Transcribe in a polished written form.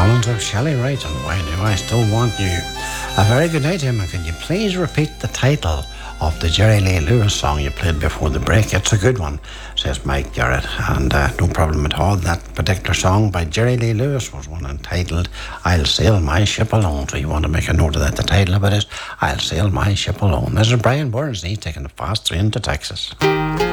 Collins of Shelley Wright, and Why Do I Still Want You? A very good night, Emma. Can you please repeat the title of the Jerry Lee Lewis song you played before the break? It's a good one, says Mike Garrett, and no problem at all. That particular song by Jerry Lee Lewis was one entitled I'll Sail My Ship Alone. So you want to make a note of that. The title of it is I'll Sail My Ship Alone. This is Brian Burns, and he's taking the fast train to Texas.